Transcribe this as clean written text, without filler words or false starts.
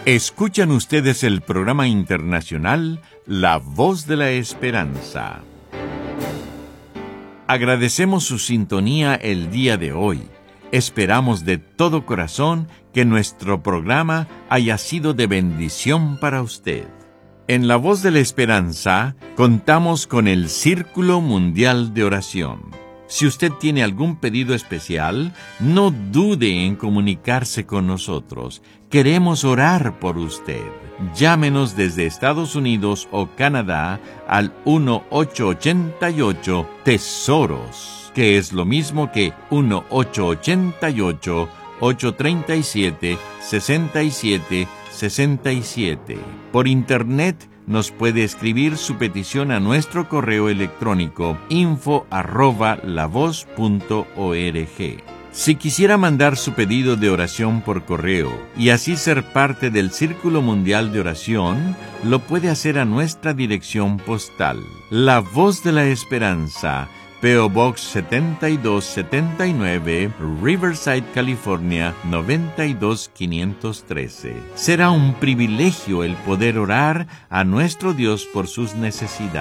Escuchan ustedes el programa internacional La Voz de la Esperanza. Agradecemos su sintonía el día de hoy. Esperamos de todo corazón que nuestro programa haya sido de bendición para usted. En La Voz de la Esperanza contamos con el Círculo Mundial de Oración. Si usted tiene algún pedido especial, no dude en comunicarse con nosotros. Queremos orar por usted. Llámenos desde Estados Unidos o Canadá al 1-888-TESOROS, que es lo mismo que 1-888-837-6767. Por Internet nos puede escribir su petición a nuestro correo electrónico info@lavoz.org. Si quisiera mandar su pedido de oración por correo y así ser parte del Círculo Mundial de Oración, lo puede hacer a nuestra dirección postal. La Voz de la Esperanza, P.O. Box 7279, Riverside, California, 92513. Será un privilegio el poder orar a nuestro Dios por sus necesidades.